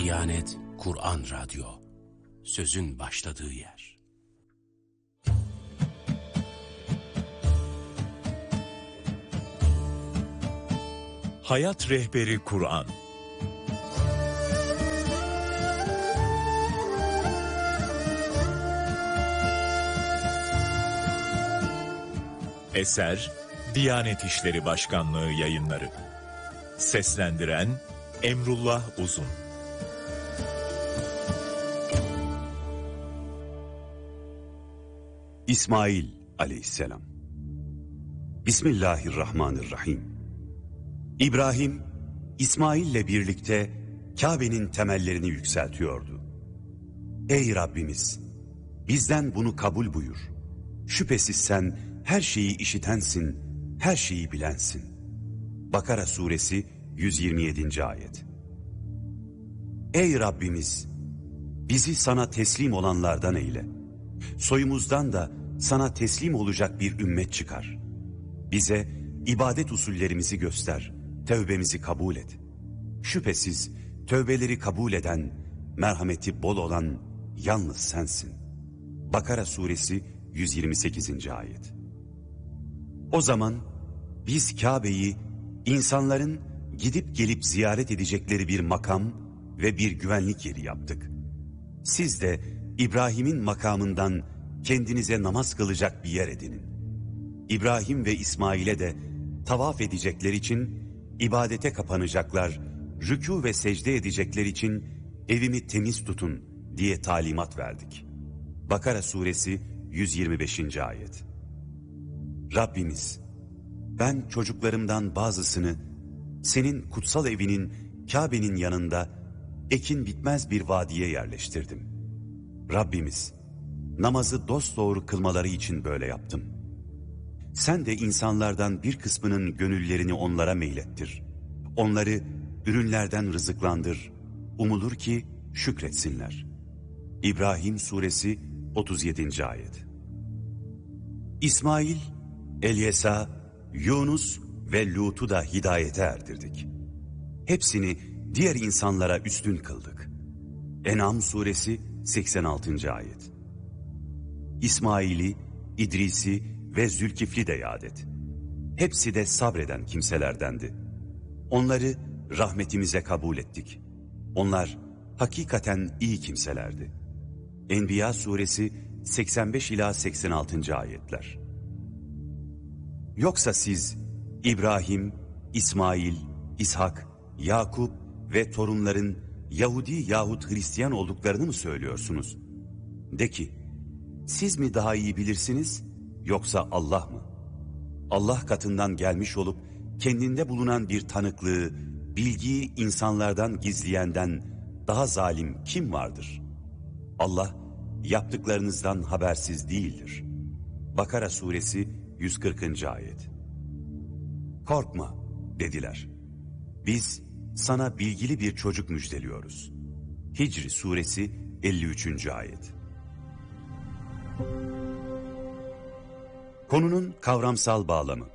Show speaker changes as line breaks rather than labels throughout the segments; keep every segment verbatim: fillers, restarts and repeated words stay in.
Diyanet Kur'an Radyo, sözün başladığı yer.
Hayat Rehberi Kur'an. Eser Diyanet İşleri Başkanlığı Yayınları. Seslendiren Emrullah Uzun.
İsmail Aleyhisselam. Bismillahirrahmanirrahim. İbrahim, İsmail'le birlikte Kabe'nin temellerini yükseltiyordu. Ey Rabbimiz! Bizden bunu kabul buyur. Şüphesiz sen her şeyi işitensin, her şeyi bilensin. Bakara suresi yüz yirmi yedinci ayet. Ey Rabbimiz! Bizi sana teslim olanlardan eyle. Soyumuzdan da sana teslim olacak bir ümmet çıkar. Bize ibadet usullerimizi göster, tövbemizi kabul et. Şüphesiz tövbeleri kabul eden, merhameti bol olan yalnız sensin. Bakara suresi yüz yirmi sekizinci ayet. O zaman biz Kabe'yi insanların gidip gelip ziyaret edecekleri bir makam ve bir güvenlik yeri yaptık. Siz de İbrahim'in makamından kendinize namaz kılacak bir yer edinin. İbrahim ve İsmail'e de tavaf edecekler için ibadete kapanacaklar, rükû ve secde edecekler için evimi temiz tutun diye talimat verdik. Bakara suresi yüz yirmi beşinci ayet. Rabbimiz, ben çocuklarımdan bazısını senin kutsal evinin Kabe'nin yanında ekin bitmez bir vadiye yerleştirdim. Rabbimiz, namazı dosdoğru kılmaları için böyle yaptım. Sen de insanlardan bir kısmının gönüllerini onlara meylettir. Onları ürünlerden rızıklandır. Umulur ki şükretsinler. İbrahim suresi otuz yedinci ayet. İsmail, Elyesa, Yunus ve Lut'u da hidayete erdirdik. Hepsini diğer insanlara üstün kıldık. En'am suresi seksen altıncı ayet. İsmail'i, İdris'i ve Zülkifli de yad et. Hepsi de sabreden kimselerdendi. Onları rahmetimize kabul ettik. Onlar hakikaten iyi kimselerdi. Enbiya suresi seksen beş ila seksen altıncı ayetler. Yoksa siz İbrahim, İsmail, İshak, Yakup ve torunların Yahudi yahut Hristiyan olduklarını mı söylüyorsunuz? De ki, siz mi daha iyi bilirsiniz yoksa Allah mı? Allah katından gelmiş olup kendinde bulunan bir tanıklığı, bilgiyi insanlardan gizleyenden daha zalim kim vardır? Allah yaptıklarınızdan habersiz değildir. Bakara suresi yüz kırkıncı ayet. Korkma dediler. Biz sana bilgili bir çocuk müjdeliyoruz. Hicr suresi elli üçüncü ayet. Konunun kavramsal bağlamı.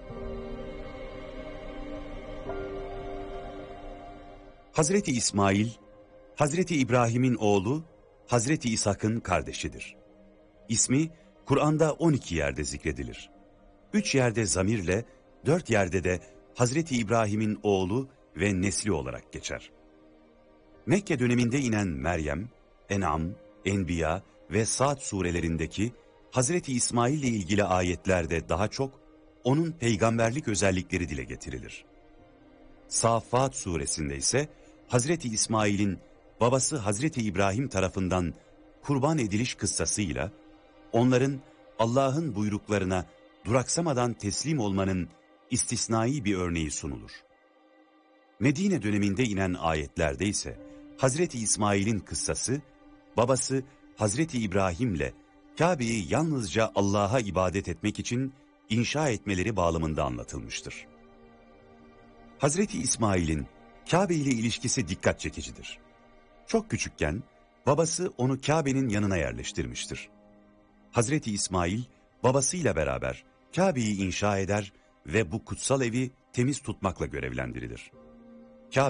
Hazreti İsmail, Hazreti İbrahim'in oğlu, Hazreti İshak'ın kardeşidir. İsmi Kur'an'da on iki yerde zikredilir. Üç yerde zamirle, dört yerde de Hazreti İbrahim'in oğlu ve nesli olarak geçer. Mekke döneminde inen Meryem, En'am, Enbiya ve Sa'd surelerindeki Hazreti İsmail ile ilgili ayetlerde daha çok onun peygamberlik özellikleri dile getirilir. Saffat suresinde ise Hazreti İsmail'in babası Hazreti İbrahim tarafından kurban ediliş kıssasıyla onların Allah'ın buyruklarına duraksamadan teslim olmanın istisnai bir örneği sunulur. Medine döneminde inen ayetlerde ise Hazreti İsmail'in kıssası babası Hazreti İbrahim'le Kabe'yi yalnızca Allah'a ibadet etmek için inşa etmeleri bağlamında anlatılmıştır. Hazreti İsmail'in Kabe ile ilişkisi dikkat çekicidir. Çok küçükken babası onu Kabe'nin yanına yerleştirmiştir. Hazreti İsmail babasıyla beraber Kabe'yi inşa eder ve bu kutsal evi temiz tutmakla görevlendirilir. Kabe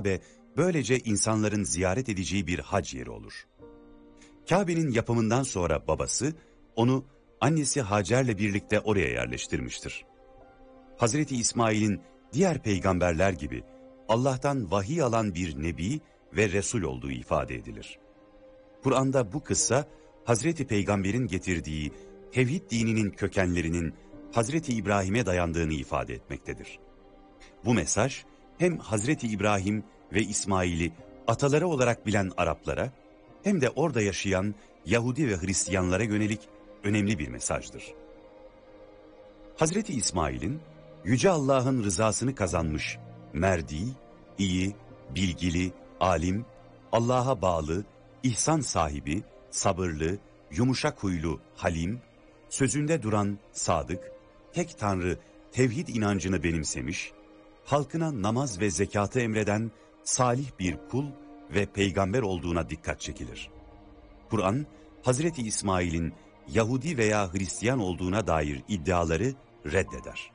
böylece insanların ziyaret edeceği bir hac yeri olur. Kabe'nin yapımından sonra babası onu annesi Hacer'le birlikte oraya yerleştirmiştir. Hazreti İsmail'in diğer peygamberler gibi Allah'tan vahiy alan bir nebi ve resul olduğu ifade edilir. Kur'an'da bu kıssa Hazreti Peygamber'in getirdiği tevhid dininin kökenlerinin Hazreti İbrahim'e dayandığını ifade etmektedir. Bu mesaj hem Hazreti İbrahim ve İsmail'i ataları olarak bilen Araplara hem de orada yaşayan Yahudi ve Hristiyanlara yönelik önemli bir mesajdır. Hazreti İsmail'in Yüce Allah'ın rızasını kazanmış, merdi, iyi, bilgili, alim, Allah'a bağlı, ihsan sahibi, sabırlı, yumuşak huylu, halim, sözünde duran, sadık, tek tanrı, tevhid inancını benimsemiş, halkına namaz ve zekatı emreden salih bir kul ve peygamber olduğuna dikkat çekilir. Kur'an, Hazreti İsmail'in Yahudi veya Hristiyan olduğuna dair iddiaları reddeder.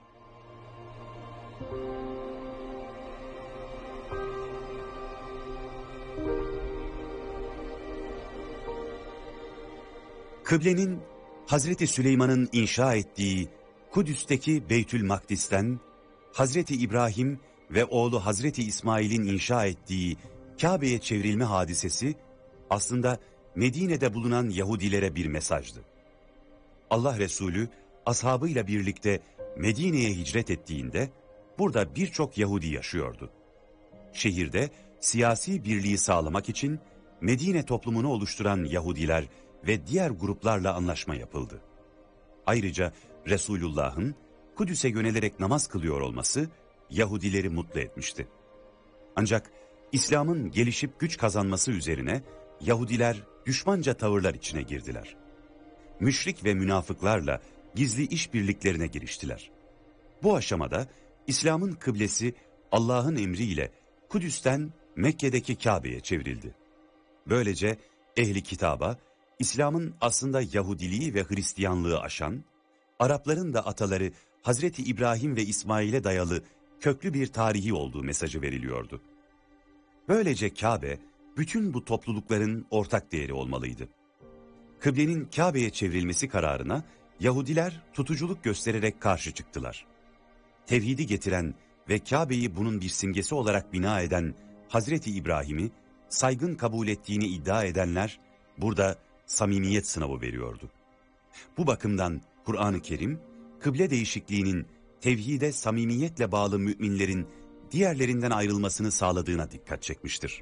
Kıblenin Hazreti Süleyman'ın inşa ettiği Kudüs'teki Beytül Makdis'ten Hazreti İbrahim ve oğlu Hazreti İsmail'in inşa ettiği Kabe'ye çevrilme hadisesi aslında Medine'de bulunan Yahudilere bir mesajdı. Allah Resulü ashabıyla birlikte Medine'ye hicret ettiğinde burada birçok Yahudi yaşıyordu. Şehirde siyasi birliği sağlamak için Medine toplumunu oluşturan Yahudiler ve diğer gruplarla anlaşma yapıldı. Ayrıca Resulullah'ın Kudüs'e yönelerek namaz kılıyor olması Yahudileri mutlu etmişti. Ancak İslam'ın gelişip güç kazanması üzerine Yahudiler düşmanca tavırlar içine girdiler. Müşrik ve münafıklarla gizli işbirliklerine giriştiler. Bu aşamada İslam'ın kıblesi Allah'ın emriyle Kudüs'ten Mekke'deki Kabe'ye çevrildi. Böylece ehli kitaba İslam'ın aslında Yahudiliği ve Hristiyanlığı aşan, Arapların da ataları Hazreti İbrahim ve İsmail'e dayalı köklü bir tarihi olduğu mesajı veriliyordu. Böylece Kabe, bütün bu toplulukların ortak değeri olmalıydı. Kıblenin Kabe'ye çevrilmesi kararına Yahudiler tutuculuk göstererek karşı çıktılar. Tevhidi getiren ve Kabe'yi bunun bir simgesi olarak bina eden Hazreti İbrahim'i saygın kabul ettiğini iddia edenler burada samimiyet sınavı veriyordu. Bu bakımdan Kur'an-ı Kerim, kıble değişikliğinin tevhide samimiyetle bağlı müminlerin diğerlerinden ayrılmasını sağladığına dikkat çekmiştir.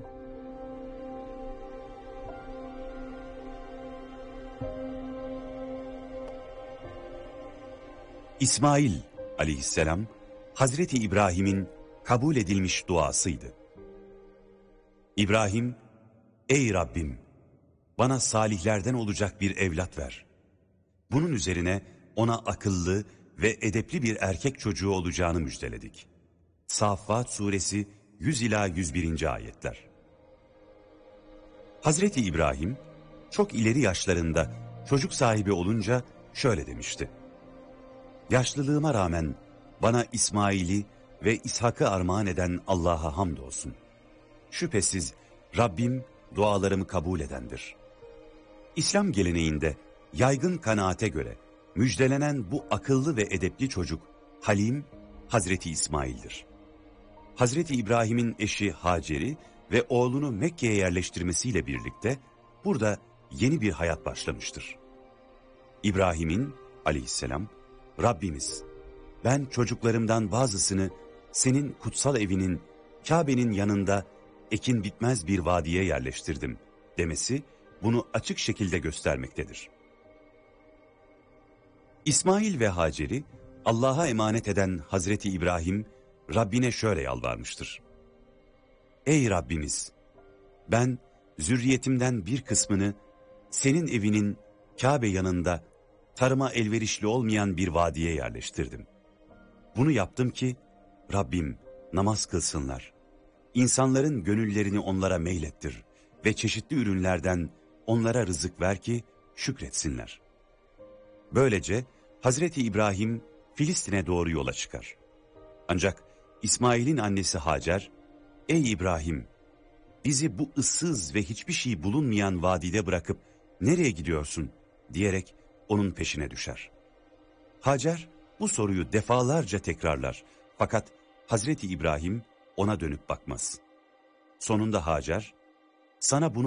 İsmail aleyhisselam, Hazreti İbrahim'in kabul edilmiş duasıydı. İbrahim, ey Rabbim, bana salihlerden olacak bir evlat ver. Bunun üzerine ona akıllı ve edepli bir erkek çocuğu olacağını müjdeledik. Saffat suresi yüz ila yüz birinci ayetler. Hazreti İbrahim çok ileri yaşlarında çocuk sahibi olunca şöyle demişti: yaşlılığıma rağmen bana İsmail'i ve İshak'ı armağan eden Allah'a hamdolsun. Şüphesiz Rabbim dualarımı kabul edendir. İslam geleneğinde yaygın kanaate göre müjdelenen bu akıllı ve edepli çocuk Halim, Hazreti İsmail'dir. Hazreti İbrahim'in eşi Hacer'i ve oğlunu Mekke'ye yerleştirmesiyle birlikte burada yeni bir hayat başlamıştır. İbrahim'in aleyhisselam, Rabbimiz, ben çocuklarımdan bazısını senin kutsal evinin, Kabe'nin yanında ekin bitmez bir vadiye yerleştirdim demesi bunu açık şekilde göstermektedir. İsmail ve Hacer'i Allah'a emanet eden Hazreti İbrahim, Rabbine şöyle yalvarmıştır: ey Rabbimiz, ben zürriyetimden bir kısmını senin evinin Kabe yanında tarıma elverişli olmayan bir vadiye yerleştirdim. Bunu yaptım ki Rabbim namaz kılsınlar, İnsanların gönüllerini onlara meylettir ve çeşitli ürünlerden onlara rızık ver ki şükretsinler. Böylece Hazreti İbrahim Filistin'e doğru yola çıkar. Ancak İsmail'in annesi Hacer, ey İbrahim, bizi bu ıssız ve hiçbir şey bulunmayan vadide bırakıp nereye gidiyorsun diyerek onun peşine düşer. Hacer bu soruyu defalarca tekrarlar fakat Hazreti İbrahim ona dönüp bakmaz. Sonunda Hacer, sana bunu